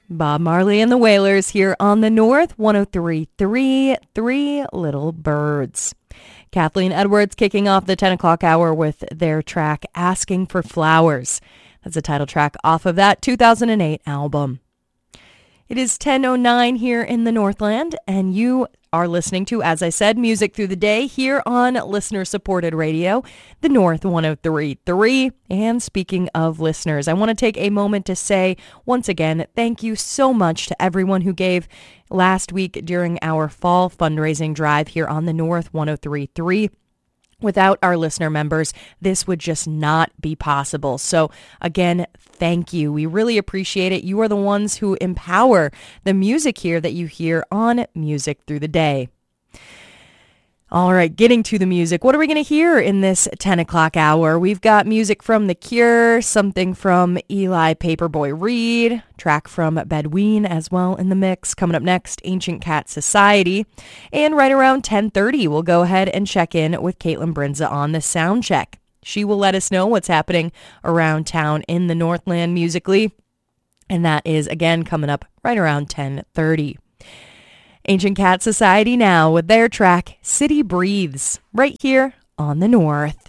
Bob Marley and the Wailers here on the North 103.3, Three Little Birds. Kathleen Edwards kicking off the 10 o'clock hour with their track Asking for Flowers. That's a title track off of that 2008 album. It is 10:09 here in the Northland, and you are listening to, as I said, Music Through the Day here on listener-supported radio, the North 103.3. And speaking of listeners, I want to take a moment to say, once again, thank you so much to everyone who gave last week during our fall fundraising drive here on the North 103.3. Without our listener members, this would just not be possible. So again, thank you. We really appreciate it. You are the ones who empower the music here that you hear on Music Through the Day. All right, getting to the music. What are we going to hear in this 10 o'clock hour? We've got music from The Cure, something from Eli Paperboy Reed, track from Bedouin as well in the mix. Coming up next, Ancient Cat Society. And right around 10:30, we'll go ahead and check in with Caitlin Brinza on the sound check. She will let us know what's happening around town in the Northland musically. And that is, again, coming up right around 10:30. Ancient Cat Society now with their track City Breathes right here on the North.